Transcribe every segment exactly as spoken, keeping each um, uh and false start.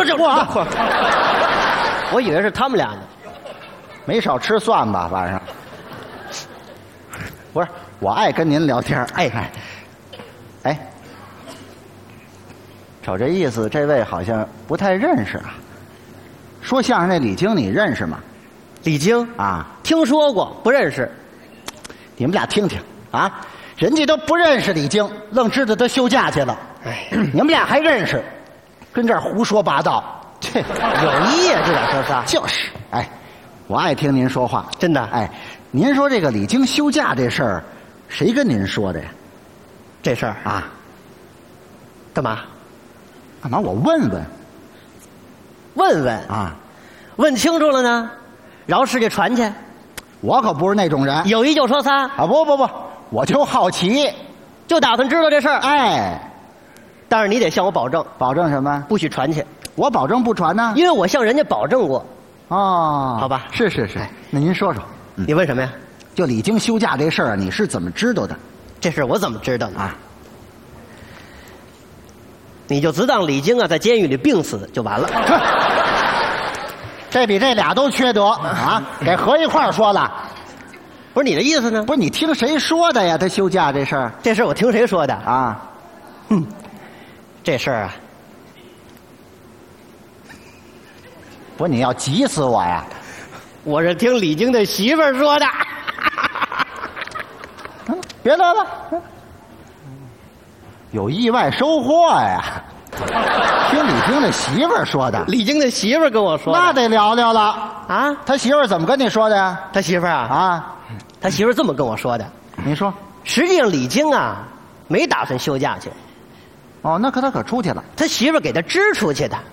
就是我，我以为是他们俩呢。 没少吃蒜吧？晚上不是，我爱跟您聊天。哎哎哎，瞅这意思，这位好像不太认识啊。说相声那李菁，你认识吗？ 李菁啊， 听说过，不认识。 你们俩听听啊，人家都不认识李菁，愣知道他休假去了。 哎， 你们俩还认识，跟这儿胡说八道，这有意呀，这俩哥仨。 就是，哎，我爱听您说话， 真的。 哎，您说这个李菁休假这事儿，谁跟您说的呀？ 这事儿啊， 干嘛？ 干嘛？我问问。 问问啊， 问清楚了呢，饶世界传去。 我可不是那种人， 有一就说仨啊！不不不，我就好奇， 就打算知道这事儿。 哎， 但是你得向我保证， 保证什么？ 不许传去。 我保证不传呢， 因为我向人家保证过。 哦， 好吧， 是是是，那您说说， 嗯、你问什么呀？ 就李菁休假这事儿，你是怎么知道的？ 这事儿我怎么知道呢？ 啊， 你就只当李菁啊在监狱里病死就完了。 这比这俩都缺德啊！给合一块儿说了， 不是你的意思呢？ 不是你听谁说的呀？他休假这事儿， 这事儿我听谁说的啊？ 嗯，这事儿啊， 不是你要急死我呀！ 我是听李菁的媳妇儿说的。 嗯，别乐了，有意外收获呀！听李菁的媳妇儿说的， 李菁的媳妇儿跟我说的， 那得聊聊了啊！ 他媳妇儿怎么跟你说的呀？ 他媳妇儿啊啊， 他媳妇儿这么跟我说的。 你说， 实际上李菁啊没打算休假去。 哦，那可他可出去了， 他媳妇儿给他支出去的。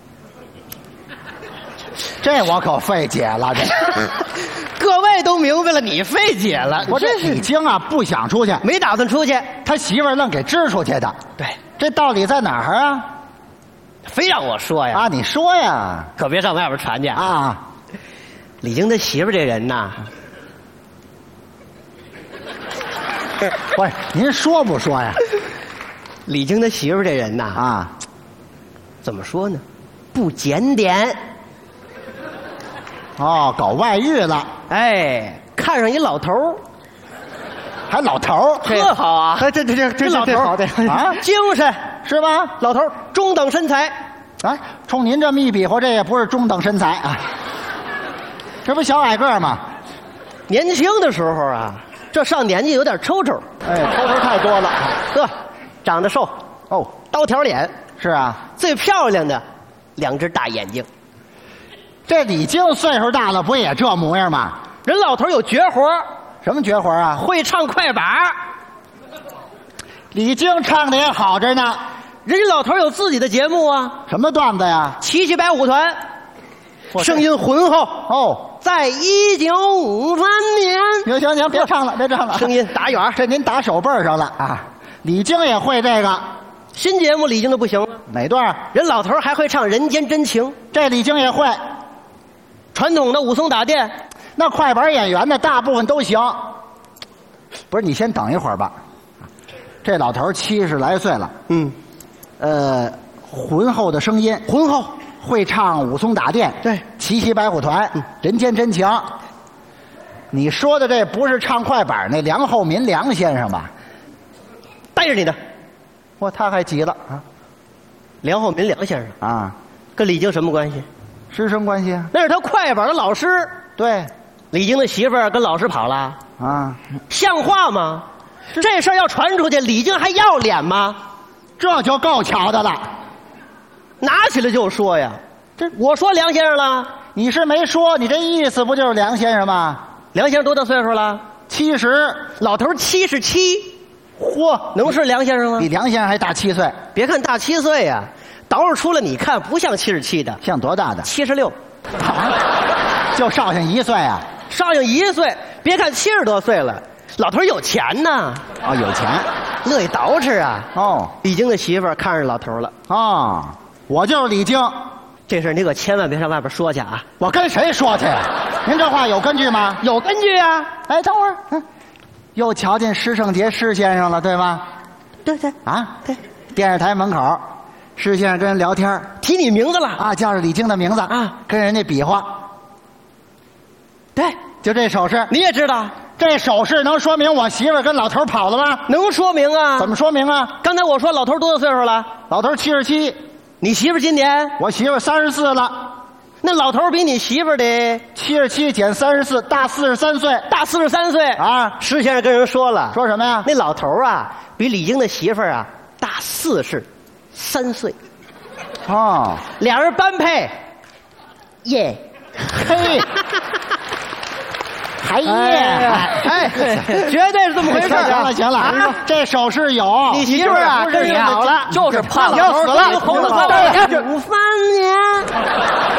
这我可费解了，这各位都明白了，你费解了。 我这李菁啊不想出去， 没打算出去， 他媳妇儿愣给支出去的。 对， 这道理在哪儿啊？ 非让我说呀！ 啊，你说呀！ 可别上外边传去啊！ 李菁他媳妇儿这人呐， 喂，您说不说呀？ 李菁他媳妇儿这人呐， 啊， 怎么说呢？不检点。 哦，搞外遇了， 哎，看上一老头儿， 还老头儿， 特好啊！ 哎，这这这这老头儿啊， 精神是吧？ 老头儿中等身材。 哎，冲您这么一比划，这也不是中等身材啊，这不小矮个儿吗？ 年轻的时候啊，这上年纪有点抽抽， 哎，抽抽太多了。 呵，长得瘦， 哦， 刀条脸， 是啊， 最漂亮的两只大眼睛。 这李菁岁数大了，不也这模样吗？ 人老头有绝活， 什么绝活啊？ 会唱快板。 李菁唱的也好着呢。 人家老头有自己的节目啊， 什么段子呀？ 七七白虎团，声音浑厚哦。 在一九五三年， 行行行，别唱了，别唱了， 声音打远， 这您打手背上了啊！李菁也会这个新节目，李菁的不行了。 哪段？ 人老头还会唱《人间真情》， 这李菁也会。 传统的武松打店， 那快板演员的大部分都行。不是，你先等一会儿吧。这老头七十来岁了， 嗯， 呃，浑厚的声音， 浑厚， 会唱武松打店， 对， 七喜白虎团， 嗯， 人间真情。你说的这不是唱快板那梁厚民梁先生吧？ 带着你的， 哇，他还急了啊！ 梁厚民梁先生啊， 跟李菁什么关系？ 师生关系啊？ 那是他快板的老师。 对， 李菁的媳妇儿跟老师跑了啊， 像话吗？这事儿要传出去，李菁还要脸吗？ 这就够巧的了， 拿起来就说呀。这我说梁先生了， 你是没说，你这意思不就是梁先生吗？ 梁先生多大岁数了？ 七十， 老头七十七， 嚯， 能是梁先生吗？ 比梁先生还大七岁。 别看大七岁呀、啊，捯饬出来你看不像七十七的， 像多大的？ 七十六， 就少上一岁啊！ 少上一岁，别看七十多岁了，老头有钱呐。 哦，有钱， 乐意捯饬啊。 哦， 李菁的媳妇儿看上老头了。 哦，我就是李菁。 这事你可千万别上外边说去啊！ 我跟谁说去？您这话有根据吗？ 有根据啊！ 哎，等会儿，嗯，又瞧见施圣杰施先生了，对吧？ 对对啊， 对， 电视台门口， 施先生跟人聊天， 提你名字了啊，叫着李菁的名字啊， 跟人家比划。 对， 就这手势， 你也知道， 这手势能说明我媳妇儿跟老头跑了吗？ 能说明啊？ 怎么说明啊？ 刚才我说老头多大岁数了？ 老头七十七， 你媳妇今年？ 我媳妇三十四了。 那老头比你媳妇儿的七十七减三十四，大四十三岁， 大四十三岁啊！ 施先生跟人说了， 说什么呀？ 那老头啊，比李菁的媳妇儿啊大四十三岁。 哦， 俩人般配，耶， 嘿，还耶， 哎，绝对是这么回事。 行了行了，啊、这手势有， 你媳妇儿啊，跟人好了， 就是怕要死了，红了喝的五三年。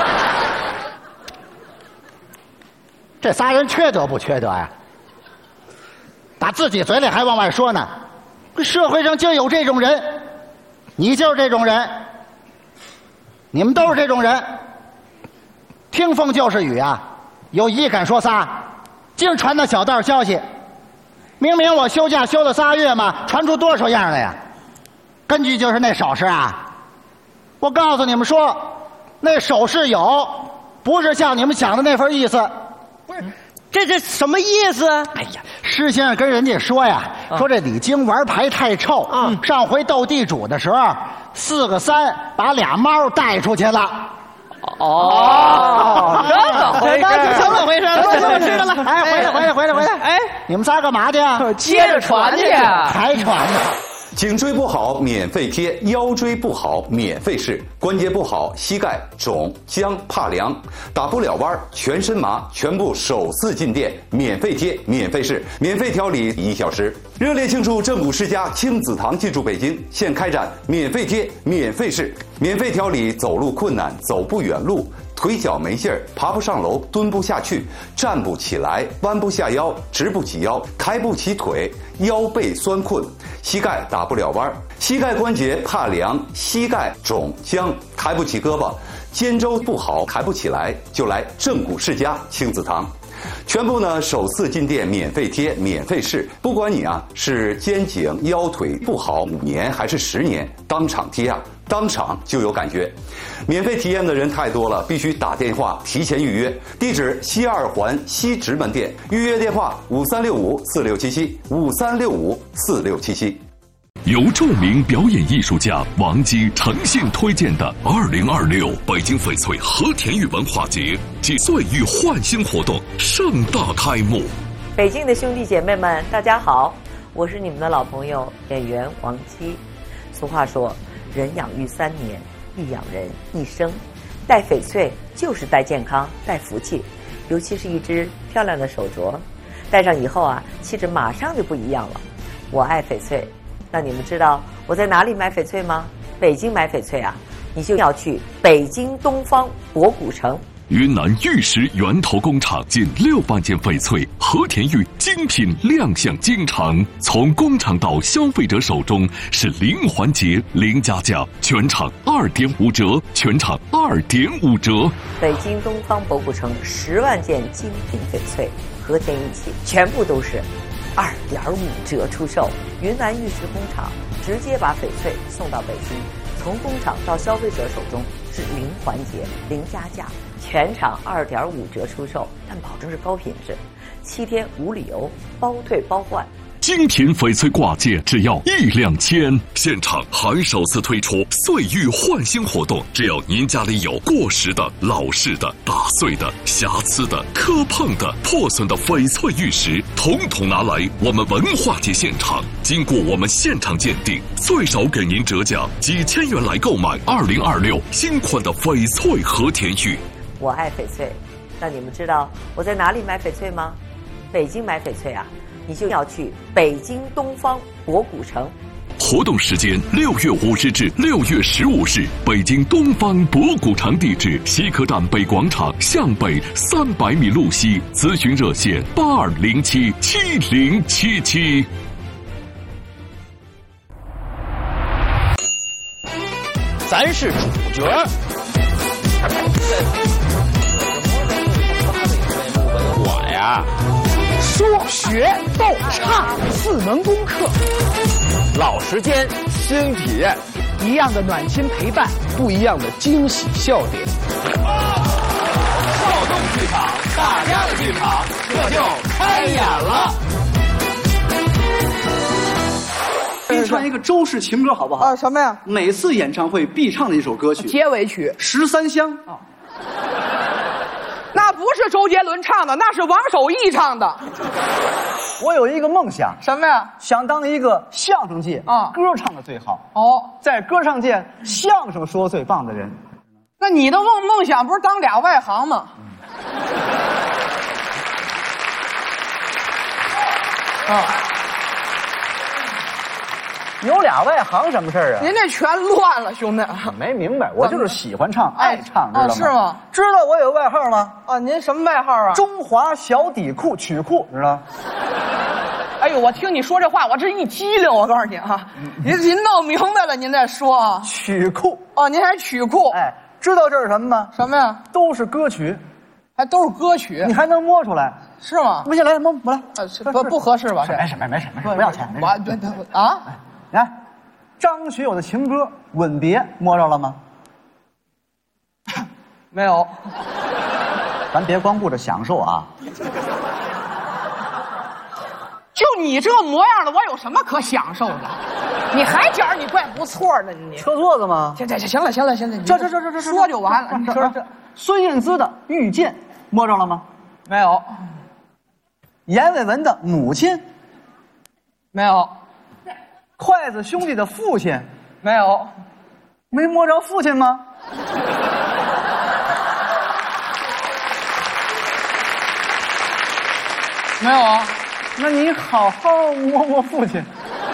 这仨人缺德不缺德呀？打自己嘴里还往外说呢。社会上就有这种人，你就是这种人，你们都是这种人。听风就是雨啊，有一敢说仨。净传那小道消息，明明我休假休了仨月嘛，传出多少样来呀？根据就是那手势啊，我告诉你们说，那手势有，不是像你们想的那份意思。 不是，这这什么意思？ 哎呀，施先生跟人家说呀，啊、说这李菁玩牌太臭啊、嗯！上回斗地主的时候，四个三把俩猫带出去了。 哦，这么回事？ 这这么回事？ 这么知道了。哎，回来，回来，回来，回来！哎，你们仨干嘛去呀？ 接着传去， 还传呢。 颈椎不好免费贴，腰椎不好免费试，关节不好膝盖肿僵怕凉打不了弯全身麻，全部首次进店免费贴免费试，免费调理一小时。热烈庆祝正骨世家亲子堂进驻北京，现开展免费贴免费试，免费调理走路困难走不远路，腿脚没劲儿，爬不上楼，蹲不下去，站不起来，弯不下腰，直不起腰，抬不起腿，腰背酸困，膝盖打不了弯，膝盖关节怕凉，膝盖肿僵，抬不起胳膊，肩周不好，抬不起来，就来正骨世家亲子堂。全部呢首次进店免费贴免费试，不管你啊是肩颈腰腿不好五年还是十年，当场贴啊当场就有感觉。免费体验的人太多了，必须打电话提前预约。地址西二环西直门店，预约电话五三六五四六七七五三六五四六七七。 由著名表演艺术家王姬诚信推荐的二零二六北京翡翠和田玉文化节暨岁玉焕新活动盛大开幕。 北京的兄弟姐妹们，大家好，我是你们的老朋友演员王姬。俗话说，人养育三年，亦养人一生。戴翡翠就是戴健康，戴福气，尤其是一只漂亮的手镯，戴上以后啊，气质马上就不一样了。我爱翡翠。那你们知道我在哪里买翡翠吗？北京买翡翠啊，你就要去北京东方博古城。 云南玉石源头工厂近六万件翡翠和田玉精品亮相京城，从工厂到消费者手中是零环节零加价，全场二点五折，全场二点五折。 北京东方博古城十万件精品翡翠和田玉器，全部都是二点五折出售。云南玉石工厂直接把翡翠送到北京，从工厂到消费者手中是零环节零加价，全场二点五折出售，但保证是高品质，七天无理由，包退包换。 精品翡翠挂件只要一两千，现场还首次推出岁玉焕新活动，只要您家里有过时的、老式的、打碎的、瑕疵的、磕碰的、破损的翡翠玉石，统统拿来我们文化节现场，经过我们现场鉴定，最少给您折价几千元来购买二零二六新款的翡翠和田玉。 我爱翡翠，那你们知道我在哪里买翡翠吗？北京买翡翠啊，你就要去北京东方博古城。 活动时间六月五日至六月十五日，北京东方博古城，地址西客站北广场向北三百米路西，咨询热线八二零七七零七七。 咱是主角。我呀，说学逗唱四门功课，老时间新体验， 一样的暖心陪伴，不一样的惊喜笑点。 跳动剧场，大家的剧场，这就开演了。 给你唱一个周氏情歌好不好？ 啊，什么呀？ 每次演唱会必唱的一首歌曲， 结尾曲 《十三香》 啊。那不是周杰伦唱的，那是王守义唱的。 我有一个梦想， 什么呀？ 想当一个相声界啊歌唱的最好， 哦， 在歌唱界相声说最棒的人。 那你的梦梦想不是当俩外行吗？啊， 有俩外行什么事儿啊？ 您这全乱了，兄弟。 没明白，我就是喜欢唱，爱唱，知道吗？ 是吗？ 知道我有个外号吗？ 啊，您什么外号啊？ 中华小底裤曲库，知道？ 哎呦，我听你说这话，我这一激灵，我告诉你啊，您您弄明白了，您再说啊。 曲库哦，您还曲库？ 哎，知道这是什么吗？ 什么呀？ 都是歌曲， 还都是歌曲， 你还能摸出来？ 是吗？ 不信来摸摸来， 啊，是不不合适吧？这没事没没事没事，不要钱。 我别别啊！ 来，张学友的情歌《吻别》摸着了吗？ 没有。 咱别光顾着享受啊！ 就你这模样的，我有什么可享受的？你还觉得你怪不错呢？你车座子吗？ 行行行了行了行了， 这这这这这说就完了。你说这孙燕姿的《遇见》摸着了吗？ 没有， 阎维文的母亲， 没有， 筷子兄弟的父亲， 没有， 没摸着父亲吗？ 没有啊。 那你好好摸摸父亲。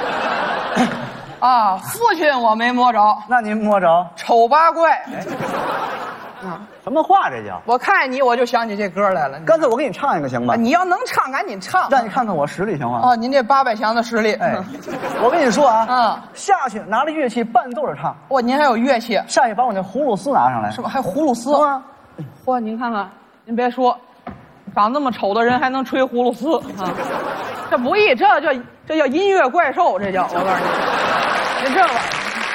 啊，父亲我没摸着。 那您摸着？ 丑八怪。 啊，什么话这叫？ 我看见你我就想起这歌来了。 干脆我给你唱一个行吗？ 你要能唱，赶紧唱， 让你看看我实力行吗？ 哦，您这八百强的实力。 哎，我跟你说啊， 嗯， 下去拿着乐器伴奏着唱。 哇，您还有乐器？ 下去把我那葫芦丝拿上来。 是吧？还葫芦丝啊？ 嚯，您看看，您别说，长那么丑的人还能吹葫芦丝啊，这不易，这叫这叫音乐怪兽，这叫我告诉你，您这玩意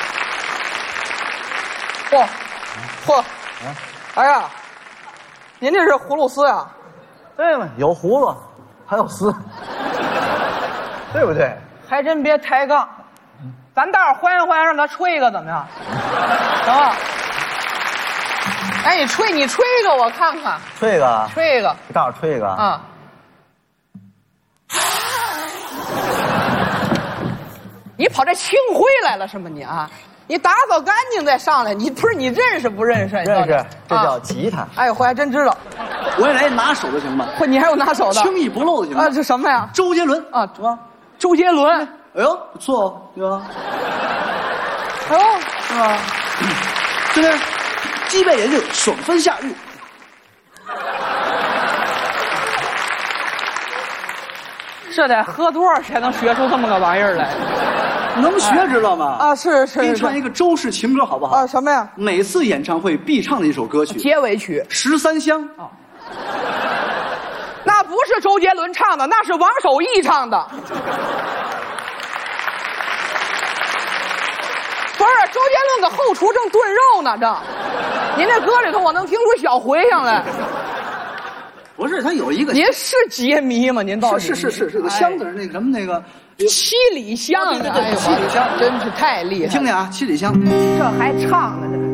儿，嚯嚯，哎呀，您这是葫芦丝呀？ 对嘛，有葫芦，还有丝，对不对？ 还真别抬杠，咱待会儿欢迎欢迎，让他吹一个怎么样？行吧？哎，你吹你吹一个我看看， 吹一个， 吹一个， 你告诉吹一个啊！你跑这清辉来了是吗？你啊，你打扫干净再上来，你不是你认识不认识？ 认识，这叫吉他。 哎，我还真知道。 我也来拿手的行吗？ 嚯，你还有拿手的， 轻易不漏的行吗？ 啊，这什么呀？ 周杰伦啊， 什么？ 周杰伦。 哎呦，不错哦，对吧？ 哎呦， 是吧？这边鸡背眼镜，爽分夏日。 这得喝多少才能学出这么个玩意儿来？ 能学知道吗？ 啊，是是。 给你唱一个周氏情歌好不好？ 啊，什么呀？ 每次演唱会必唱的一首歌曲， 结尾曲 《十三香》。 啊，那不是周杰伦唱的，那是王守义唱的。不是，周杰伦搁后厨正炖肉呢，正。您这歌里头我能听出小茴香来。 不是，他有一个。 您是杰迷吗？您到底是是是是个香字，那个什么那个七里香， 对对对，七里香真是太厉害了。 听听啊，七里香， 这还唱呢，这。